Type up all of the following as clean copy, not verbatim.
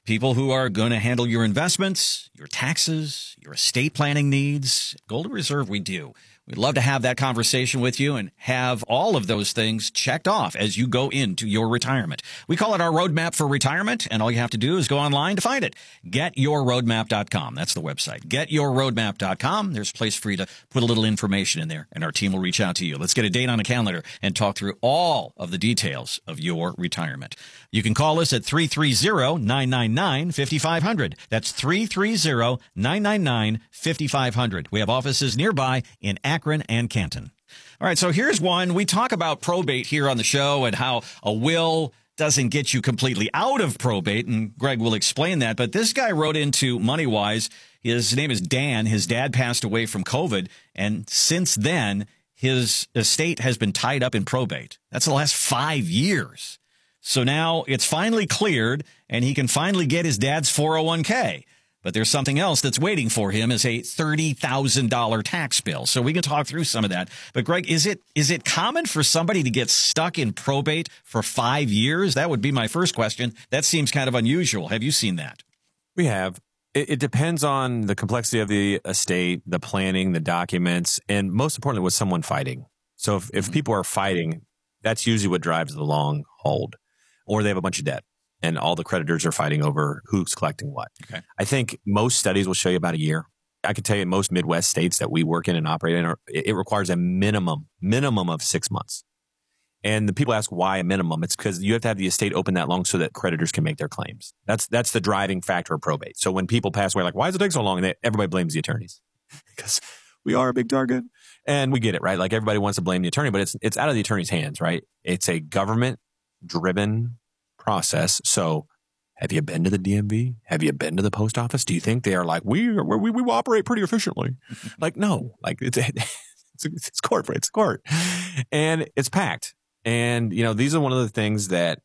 people who are going to handle your investments, your taxes, your estate planning needs. Golden Reserve, we do. We'd love to have that conversation with you and have all of those things checked off as you go into your retirement. We call it our roadmap for retirement, and all you have to do is go online to find it. GetYourRoadmap.com. That's the website. GetYourRoadmap.com. There's a place for you to put a little information in there, and our team will reach out to you. Let's get a date on a calendar and talk through all of the details of your retirement. You can call us at 330-999-5500. That's 330-999-5500. We have offices nearby in Akron and Canton. All right, so here's one. We talk about probate here on the show and how a will doesn't get you completely out of probate, and Greg will explain that. But this guy wrote into MoneyWise. His name is Dan. His dad passed away from COVID, and since then, his estate has been tied up in probate. That's the last 5 years. So now it's finally cleared, and he can finally get his dad's 401k. But there's something else that's waiting for him as a $30,000 tax bill. So we can talk through some of that. But Greg, is it common for somebody to get stuck in probate for 5 years? That would be my first question. That seems kind of unusual. Have you seen that? We have. It depends on the complexity of the estate, the planning, the documents, and most importantly, with someone fighting. So if people are fighting, that's usually what drives the long hold. Or they have a bunch of debt, and all the creditors are fighting over who's collecting what. Okay. I think most studies will show you about a year. I can tell you in most Midwest states that we work in and operate in, it requires a minimum of 6 months. And the people ask why a minimum. It's because you have to have the estate open that long so that creditors can make their claims. That's the driving factor of probate. So when people pass away, like, why does it take so long? And everybody blames the attorneys because we are a big target. And we get it, right? Like everybody wants to blame the attorney, but it's out of the attorney's hands, right? It's a government-driven process. So have you been to the DMV? Have you been to the post office? Do you think they are like, we operate pretty efficiently? Like, no, like it's corporate, it's court, and it's packed. And, these are one of the things that,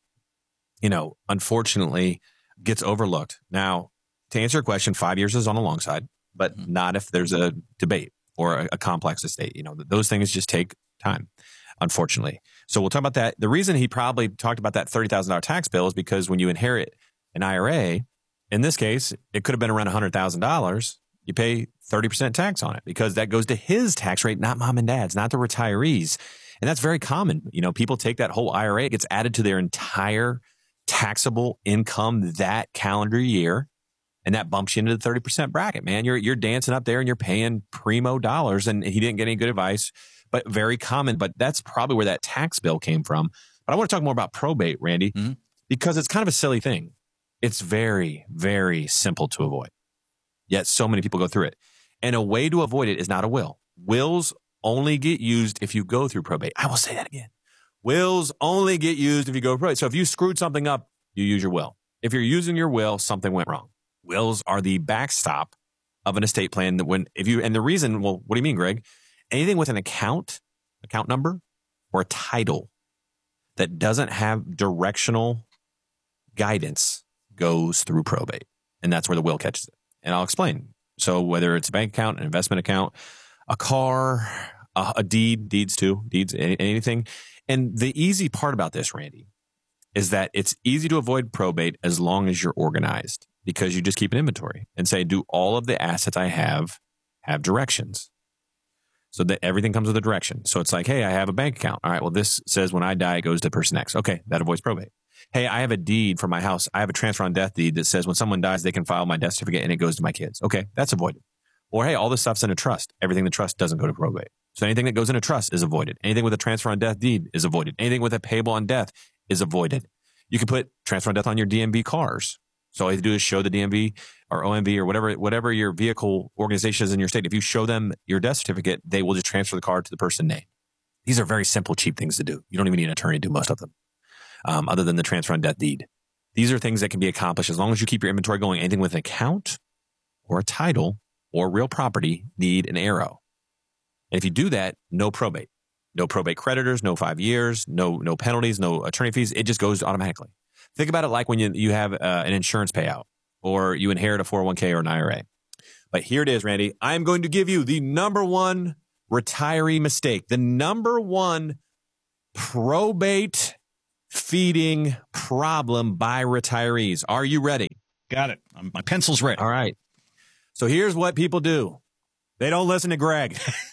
unfortunately gets overlooked. Now, to answer your question, 5 years is on the long side, but not if there's a debate or a complex estate. Those things just take time, unfortunately. So we'll talk about that. The reason he probably talked about that $30,000 tax bill is because when you inherit an IRA, in this case, it could have been around $100,000. You pay 30% tax on it because that goes to his tax rate, not mom and dad's, not the retirees. And that's very common. People take that whole IRA, it gets added to their entire taxable income that calendar year. And that bumps you into the 30% bracket, man. You're dancing up there and you're paying primo dollars. And he didn't get any good advice, but very common. But that's probably where that tax bill came from. But I want to talk more about probate, Randy, because it's kind of a silly thing. It's very, very simple to avoid. Yet so many people go through it. And a way to avoid it is not a will. Wills only get used if you go through probate. I will say that again. Wills only get used if you go through probate. So if you screwed something up, you use your will. If you're using your will, something went wrong. Wills are the backstop of an estate plan. And the reason, well, what do you mean, Greg? Anything with an account number, or a title that doesn't have directional guidance goes through probate. And that's where the will catches it. And I'll explain. So whether it's a bank account, an investment account, a car, a deeds, anything. And the easy part about this, Randy, is that it's easy to avoid probate as long as you're organized, because you just keep an inventory and say, do all of the assets I have directions? So that everything comes with a direction. So it's like, hey, I have a bank account. All right, well, this says when I die, it goes to person X. Okay, that avoids probate. Hey, I have a deed for my house. I have a transfer on death deed that says when someone dies, they can file my death certificate and it goes to my kids. Okay, that's avoided. Or, hey, all this stuff's in a trust. Everything in the trust doesn't go to probate. So anything that goes in a trust is avoided. Anything with a transfer on death deed is avoided. Anything with a payable on death is avoided. You can put transfer on death on your DMV cars. So all you have to do is show the DMV or OMV or whatever your vehicle organization is in your state. If you show them your death certificate, they will just transfer the car to the person's name. These are very simple, cheap things to do. You don't even need an attorney to do most of them, other than the transfer on death deed. These are things that can be accomplished as long as you keep your inventory going. Anything with an account or a title or real property need an arrow. And if you do that, no probate. No probate creditors, no 5 years, no penalties, no attorney fees. It just goes automatically. Think about it like when you have an insurance payout or you inherit a 401k or an IRA. But here it is, Randy. I'm going to give you the number one retiree mistake, the number one probate feeding problem by retirees. Are you ready? Got it. My pencil's ready. All right. So here's what people do. They don't listen to Greg.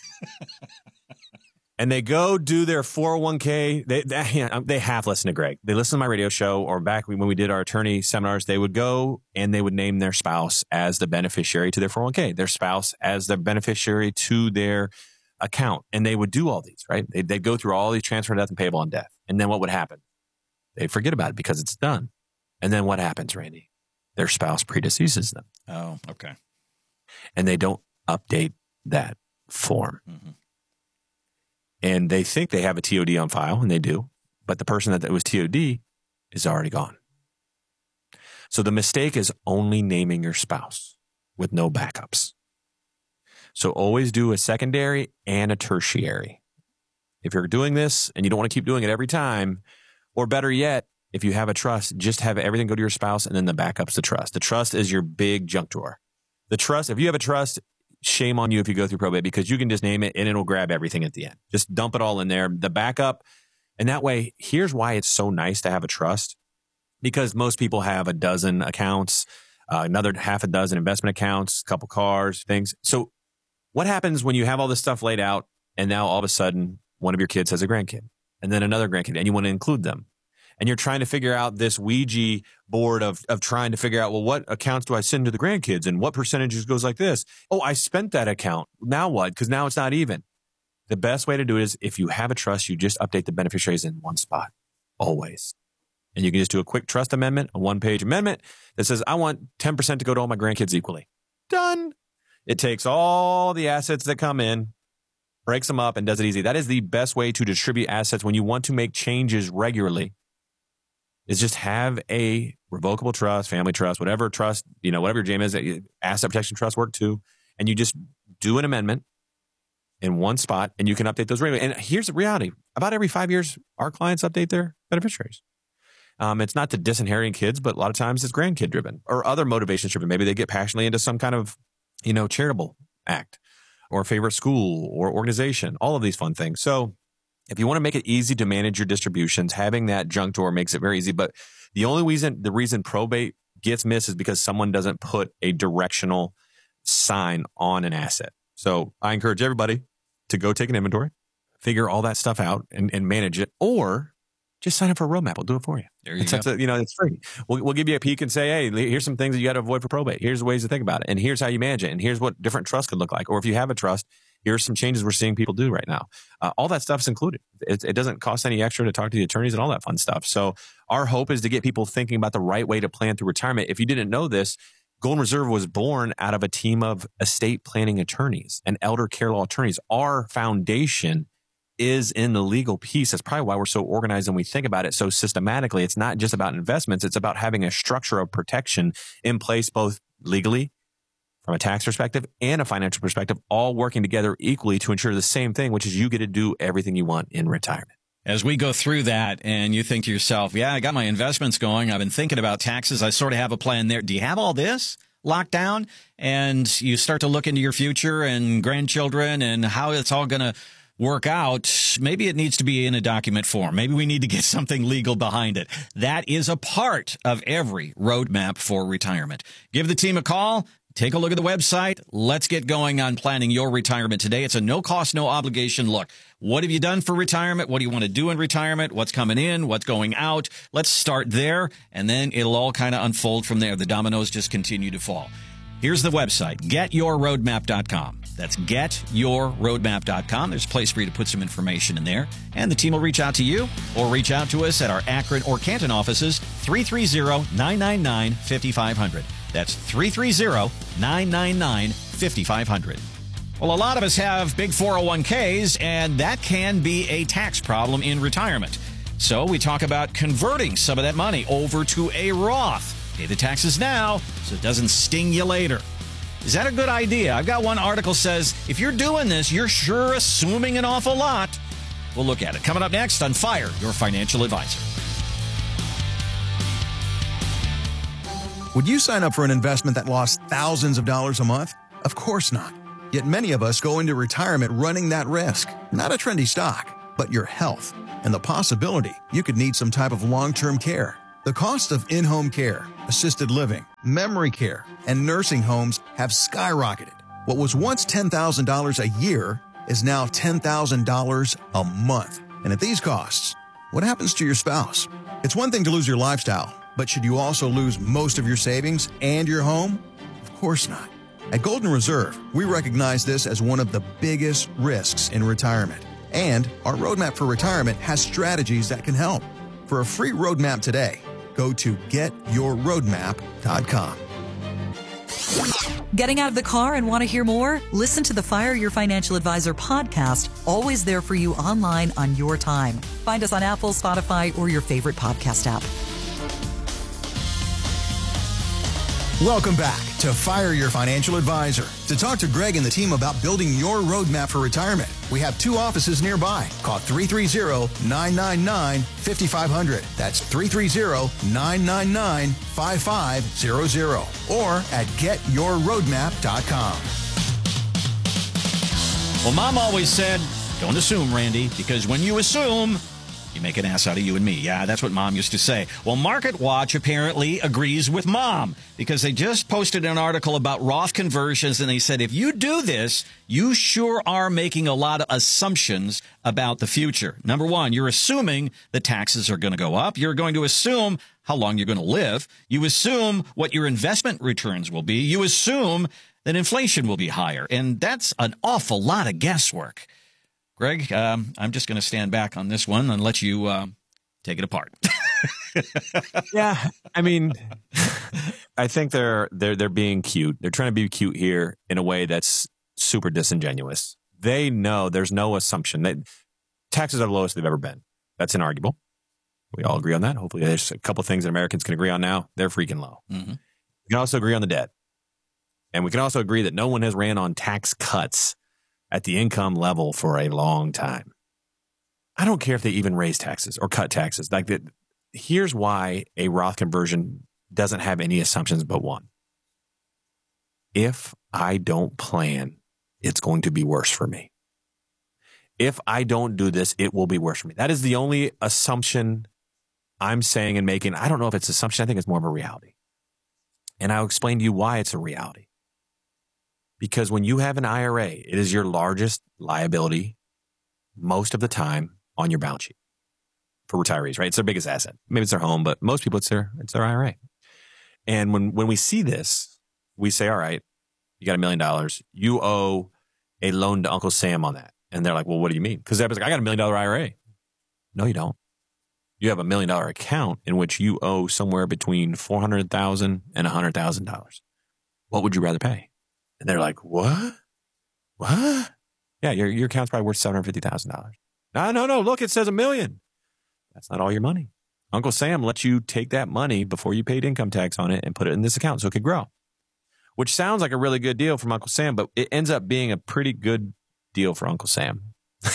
And they go do their 401k. They have listened to Greg. They listen to my radio show, or back when we did our attorney seminars, they would go and they would name their spouse as the beneficiary to their 401k, their spouse as the beneficiary to their account. And they would do all these, right? They'd go through all these transfer of death and payable on death. And then what would happen? They'd forget about it because it's done. And then what happens, Randy? Their spouse predeceases them. Oh, okay. And they don't update that form. Mm-hmm. And they think they have a TOD on file, and they do. But the person that was TOD is already gone. So the mistake is only naming your spouse with no backups. So always do a secondary and a tertiary. If you're doing this and you don't want to keep doing it every time, or better yet, if you have a trust, just have everything go to your spouse and then the backup's the trust. The trust is your big junk drawer. The trust, if you have a trust, shame on you if you go through probate, because you can just name it and it'll grab everything at the end. Just dump it all in there, the backup. And that way, here's why it's so nice to have a trust, because most people have a dozen accounts, another half a dozen investment accounts, a couple cars, things. So what happens when you have all this stuff laid out and now all of a sudden one of your kids has a grandkid and then another grandkid and you want to include them? And you're trying to figure out this Ouija board of trying to figure out, well, what accounts do I send to the grandkids and what percentages goes like this? Oh, I spent that account. Now what? Because now it's not even. The best way to do it is if you have a trust, you just update the beneficiaries in one spot, always. And you can just do a quick trust amendment, a one-page amendment that says, I want 10% to go to all my grandkids equally. Done. It takes all the assets that come in, breaks them up, and does it easy. That is the best way to distribute assets when you want to make changes regularly. Is just have a revocable trust, family trust, whatever trust, whatever your jam is, asset protection trust work too. And you just do an amendment in one spot and you can update those regularly. And here's the reality. About every 5 years, our clients update their beneficiaries. It's not to disinheriting kids, but a lot of times it's grandkid driven or other motivations driven. Maybe they get passionately into some kind of, charitable act or favorite school or organization, all of these fun things. So if you want to make it easy to manage your distributions, having that junk drawer makes it very easy. But the reason probate gets missed is because someone doesn't put a directional sign on an asset. So I encourage everybody to go take an inventory, figure all that stuff out and manage it, or just sign up for a roadmap. We'll do it for you. There you go. It's free. We'll give you a peek and say, hey, here's some things that you got to avoid for probate. Here's the ways to think about it. And here's how you manage it. And here's what different trusts could look like. Or if you have a trust, here's some changes we're seeing people do right now. All that stuff's included. It doesn't cost any extra to talk to the attorneys and all that fun stuff. So our hope is to get people thinking about the right way to plan through retirement. If you didn't know this, Golden Reserve was born out of a team of estate planning attorneys and elder care law attorneys. Our foundation is in the legal piece. That's probably why we're so organized and we think about it so systematically. It's not just about investments. It's about having a structure of protection in place, both legally, from a tax perspective and a financial perspective, all working together equally to ensure the same thing, which is you get to do everything you want in retirement. As we go through that and you think to yourself, yeah, I got my investments going. I've been thinking about taxes. I sort of have a plan there. Do you have all this locked down? And you start to look into your future and grandchildren and how it's all going to work out. Maybe it needs to be in a document form. Maybe we need to get something legal behind it. That is a part of every roadmap for retirement. Give the team a call. Take a look at the website. Let's get going on planning your retirement today. It's a no cost, no obligation look. What have you done for retirement? What do you want to do in retirement? What's coming in? What's going out? Let's start there, and then it'll all kind of unfold from there. The dominoes just continue to fall. Here's the website, getyourroadmap.com. That's getyourroadmap.com. There's a place for you to put some information in there, and the team will reach out to you or reach out to us at our Akron or Canton offices, 330-999-5500. That's 330-999-5500. Well, a lot of us have big 401ks, and that can be a tax problem in retirement. So we talk about converting some of that money over to a Roth. Pay the taxes now so it doesn't sting you later. Is that a good idea? I've got one article says, if you're doing this, you're sure assuming an awful lot. We'll look at it. Coming up next on Fire Your Financial Advisor. Would you sign up for an investment that lost thousands of dollars a month? Of course not. Yet many of us go into retirement running that risk. Not a trendy stock, but your health and the possibility you could need some type of long-term care. The cost of in-home care assisted living, memory care, and nursing homes have skyrocketed. What was once $10,000 a year is now $10,000 a month. And at these costs, what happens to your spouse? It's one thing to lose your lifestyle, but should you also lose most of your savings and your home? Of course not. At Golden Reserve, we recognize this as one of the biggest risks in retirement. And our Roadmap for Retirement has strategies that can help. For a free roadmap today, go to getyourroadmap.com. Getting out of the car and want to hear more? Listen to the Fire Your Financial Advisor podcast, always there for you online on your time. Find us on Apple, Spotify, or your favorite podcast app. Welcome back to Fire Your Financial Advisor. To talk to Greg and the team about building your roadmap for retirement, we have 2 offices nearby. Call 330-999-5500. That's 330-999-5500. Or at getyourroadmap.com. Well, Mom always said, don't assume, Randy, because when you assume, you make an ass out of you and me. Yeah, that's what Mom used to say. Well, MarketWatch apparently agrees with Mom because they just posted an article about Roth conversions, and they said if you do this, you sure are making a lot of assumptions about the future. Number one, you're assuming the taxes are going to go up. You're going to assume how long you're going to live. You assume what your investment returns will be. You assume that inflation will be higher, and that's an awful lot of guesswork. Greg, I'm just going to stand back on this one and let you take it apart. Yeah, I mean, I think they're being cute. They're trying to be cute here in a way that's super disingenuous. They know there's no assumption that taxes are the lowest they've ever been. That's inarguable. We all agree on that. Hopefully, there's a couple of things that Americans can agree on now. They're freaking low. Mm-hmm. We can also agree on the debt, and we can also agree that no one has ran on tax cuts at the income level for a long time. I don't care if they even raise taxes or cut taxes. Like that. Here's why a Roth conversion doesn't have any assumptions but one. If I don't plan, it's going to be worse for me. If I don't do this, it will be worse for me. That is the only assumption I'm saying and making. I don't know if it's assumption. I think it's more of a reality. And I'll explain to you why it's a reality. Because when you have an IRA, it is your largest liability most of the time on your balance sheet for retirees, right? It's their biggest asset. Maybe it's their home, but most people, it's their IRA. And when we see this, we say, all right, you got $1 million. You owe a loan to Uncle Sam on that. And they're like, well, what do you mean? Because everybody's like, I got $1 million IRA. No, you don't. You have $1 million account in which you owe somewhere between $400,000 and $100,000. What would you rather pay? And they're like, what? What? Yeah, your account's probably worth $750,000. No. Look, it says $1 million. That's not all your money. Uncle Sam lets you take that money before you paid income tax on it and put it in this account so it could grow. Which sounds like a really good deal from Uncle Sam, but it ends up being a pretty good deal for Uncle Sam.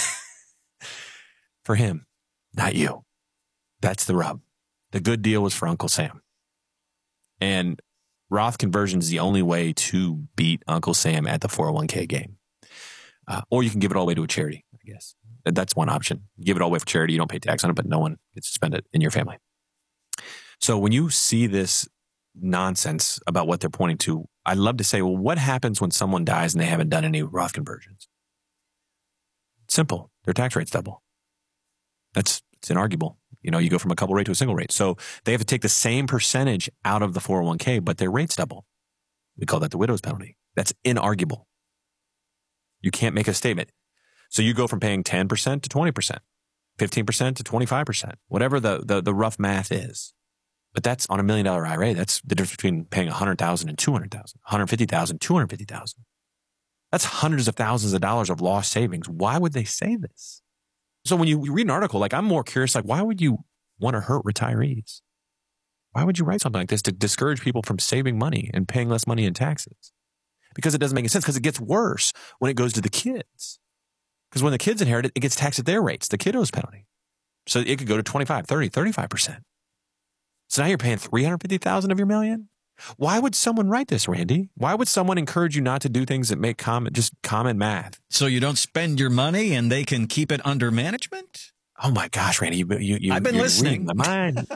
For him, not you. That's the rub. The good deal was for Uncle Sam. And Roth conversion is the only way to beat Uncle Sam at the 401k game. Or you can give it all away to a charity, I guess. That's one option. You give it all away for charity. You don't pay tax on it, but no one gets to spend it in your family. So when you see this nonsense about what they're pointing to, I love to say, well, what happens when someone dies and they haven't done any Roth conversions? Simple. Their tax rate's double. It's inarguable. You know, you go from a couple rate to a single rate. So they have to take the same percentage out of the 401k, but their rate's double. We call that the widow's penalty. That's inarguable. You can't make a statement. So you go from paying 10% to 20%, 15% to 25%, whatever the rough math is. But that's on $1 million IRA. That's the difference between paying $100,000 and $200,000, $150,000, $250,000. That's hundreds of thousands of dollars of lost savings. Why would they say this? So when you read an article, like I'm more curious, like why would you want to hurt retirees? Why would you write something like this to discourage people from saving money and paying less money in taxes? Because it doesn't make any sense, because it gets worse when it goes to the kids. Because when the kids inherit it, it gets taxed at their rates, the kiddo's penalty. So it could go to 25, 30, 35%. So now you're paying $350,000 of your $1 million? Why would someone write this, Randy? Why would someone encourage you not to do things that make common math? So you don't spend your money and they can keep it under management? Oh my gosh, Randy, I've been listening. My mind.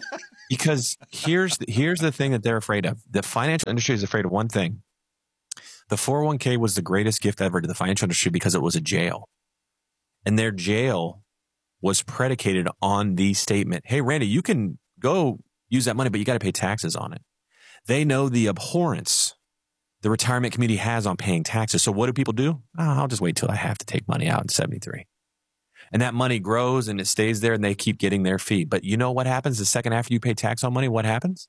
Because here's the thing that they're afraid of. The financial industry is afraid of one thing. The 401k was the greatest gift ever to the financial industry because it was a jail. And their jail was predicated on the statement, hey, Randy, you can go use that money, but you got to pay taxes on it. They know the abhorrence the retirement community has on paying taxes. So what do people do? Oh, I'll just wait till I have to take money out in 73. And that money grows and it stays there and they keep getting their fee. But you know what happens the second after you pay tax on money? What happens?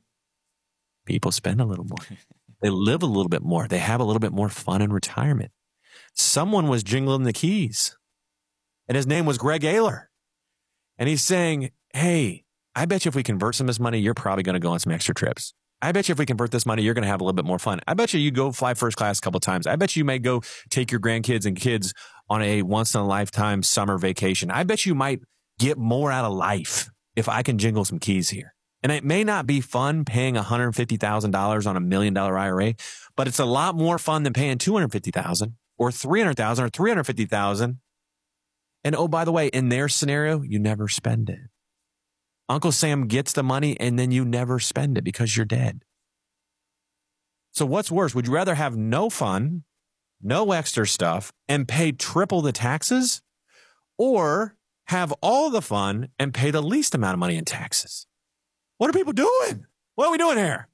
People spend a little more. They live a little bit more. They have a little bit more fun in retirement. Someone was jingling the keys and his name was Greg Ayler. And he's saying, hey, I bet you if we convert some of this money, you're probably going to go on some extra trips. I bet you if we convert this money, you're going to have a little bit more fun. I bet you go fly first class a couple of times. I bet you may go take your grandkids and kids on a once in a lifetime summer vacation. I bet you might get more out of life if I can jingle some keys here. And it may not be fun paying $150,000 on $1 million IRA, but it's a lot more fun than paying $250,000 or $300,000 or $350,000. And oh, by the way, in their scenario, you never spend it. Uncle Sam gets the money and then you never spend it because you're dead. So what's worse? Would you rather have no fun, no extra stuff, and pay triple the taxes, or have all the fun and pay the least amount of money in taxes? What are people doing? What are we doing here?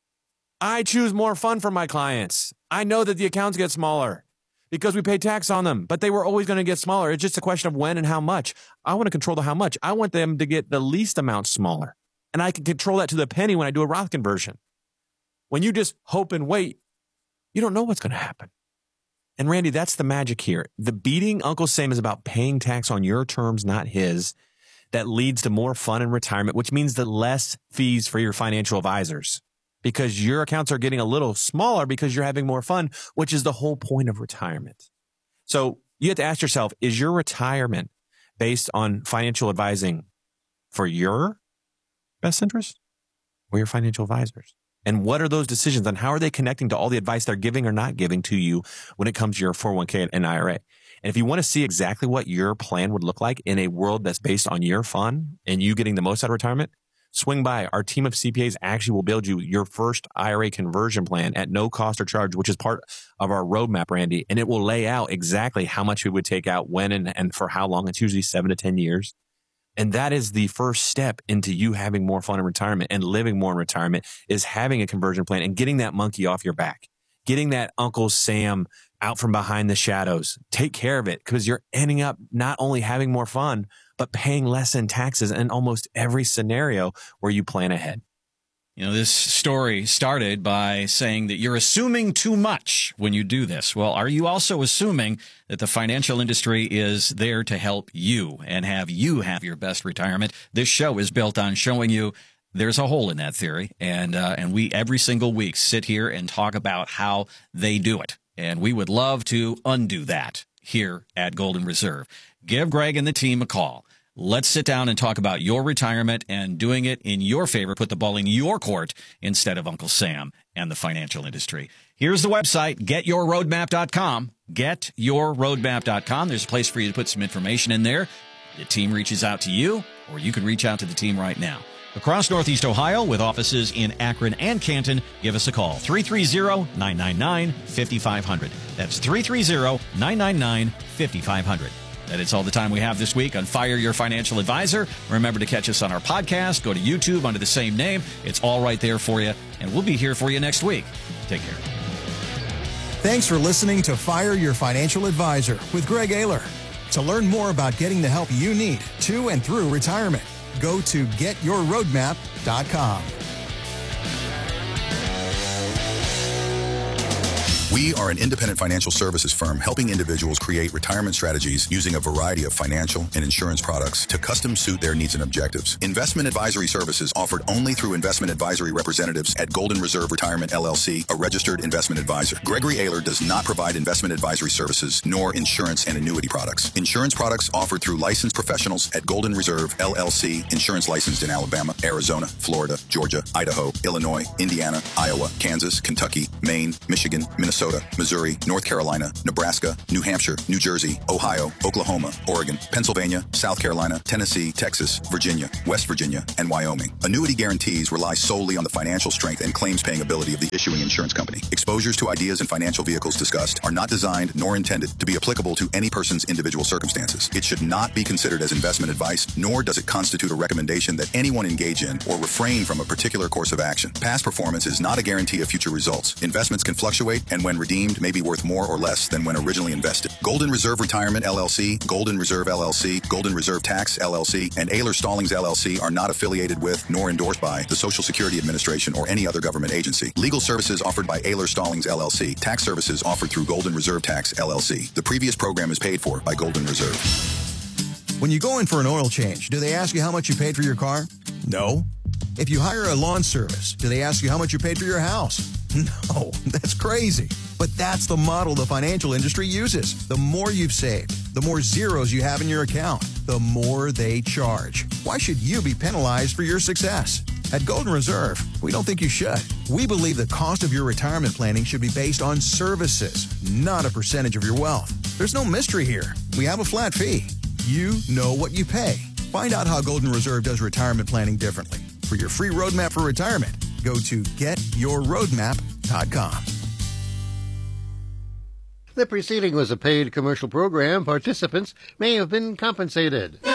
I choose more fun for my clients. I know that the accounts get smaller because we pay tax on them, but they were always going to get smaller. It's just a question of when and how much. I want to control the how much. I want them to get the least amount smaller. And I can control that to the penny when I do a Roth conversion. When you just hope and wait, you don't know what's going to happen. And Randy, that's the magic here. The beating Uncle Sam is about paying tax on your terms, not his. That leads to more fun in retirement, which means the less fees for your financial advisors because your accounts are getting a little smaller because you're having more fun, which is the whole point of retirement. So you have to ask yourself, is your retirement based on financial advising for your best interest or your financial advisors? And what are those decisions and how are they connecting to all the advice they're giving or not giving to you when it comes to your 401k and IRA? And if you want to see exactly what your plan would look like in a world that's based on your fun and you getting the most out of retirement, swing by. Our team of CPAs actually will build you your first IRA conversion plan at no cost or charge, which is part of our roadmap, Randy. And it will lay out exactly how much we would take out, when, and for how long. It's usually 7 to 10 years. And that is the first step into you having more fun in retirement and living more in retirement, is having a conversion plan and getting that monkey off your back, getting that Uncle Sam out from behind the shadows. Take care of it because you're ending up not only having more fun, but paying less in taxes in almost every scenario where you plan ahead. You know, this story started by saying that you're assuming too much when you do this. Well, are you also assuming that the financial industry is there to help you and have you have your best retirement? This show is built on showing you there's a hole in that theory. And we every single week sit here and talk about how they do it. And we would love to undo that here at Golden Reserve. Give Greg and the team a call. Let's sit down and talk about your retirement and doing it in your favor. Put the ball in your court instead of Uncle Sam and the financial industry. Here's the website, getyourroadmap.com. Getyourroadmap.com. There's a place for you to put some information in there. The team reaches out to you, or you can reach out to the team right now. Across Northeast Ohio, with offices in Akron and Canton, give us a call, 330-999-5500. That's 330-999-5500. That is all the time we have this week on Fire Your Financial Advisor. Remember to catch us on our podcast. Go to YouTube under the same name. It's all right there for you, and we'll be here for you next week. Take care. Thanks for listening to Fire Your Financial Advisor with Greg Ayler. To learn more about getting the help you need to and through retirement, go to getyourroadmap.com. We are an independent financial services firm helping individuals create retirement strategies using a variety of financial and insurance products to custom suit their needs and objectives. Investment advisory services offered only through investment advisory representatives at Golden Reserve Retirement LLC, a registered investment advisor. Gregory Ayler does not provide investment advisory services nor insurance and annuity products. Insurance products offered through licensed professionals at Golden Reserve LLC, insurance licensed in Alabama, Arizona, Florida, Georgia, Idaho, Illinois, Indiana, Iowa, Kansas, Kentucky, Maine, Michigan, Minnesota, Minnesota, Missouri, North Carolina, Nebraska, New Hampshire, New Jersey, Ohio, Oklahoma, Oregon, Pennsylvania, South Carolina, Tennessee, Texas, Virginia, West Virginia, and Wyoming. Annuity guarantees rely solely on the financial strength and claims-paying ability of the issuing insurance company. Exposures to ideas and financial vehicles discussed are not designed nor intended to be applicable to any person's individual circumstances. It should not be considered as investment advice, nor does it constitute a recommendation that anyone engage in or refrain from a particular course of action. Past performance is not a guarantee of future results. Investments can fluctuate and when redeemed may be worth more or less than when originally invested. Golden Reserve Retirement LLC, Golden Reserve LLC, Golden Reserve Tax LLC, and Ayler Stallings LLC are not affiliated with nor endorsed by the Social Security Administration or any other government agency. Legal services offered by Ayler Stallings LLC. Tax services offered through Golden Reserve Tax LLC. The previous program is paid for by Golden Reserve. When you go in for an oil change, do they ask you how much you paid for your car? No. If you hire a lawn service, do they ask you how much you paid for your house? No, that's crazy. But that's the model the financial industry uses. The more you've saved, the more zeros you have in your account, the more they charge. Why should you be penalized for your success? At Golden Reserve, we don't think you should. We believe the cost of your retirement planning should be based on services, not a percentage of your wealth. There's no mystery here. We have a flat fee. You know what you pay. Find out how Golden Reserve does retirement planning differently. For your free roadmap for retirement, go to getyourroadmap.com. The preceding was a paid commercial program. Participants may have been compensated.